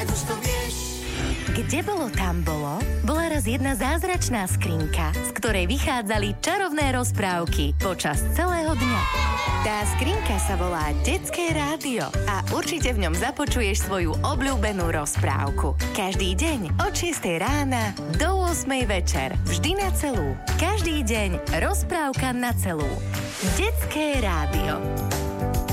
ať už to vieš. Kde bolo, tam bolo, bola raz jedna zázračná skrinka, z ktorej vychádzali čarovné rozprávky počas celého dňa. Tá skrinka sa volá Detské rádio a určite v ňom započuješ svoju obľúbenú rozprávku. Každý deň od 6 rána do 8 večer. Vždy na celú. Každý deň rozprávka na celú. Detské rádio.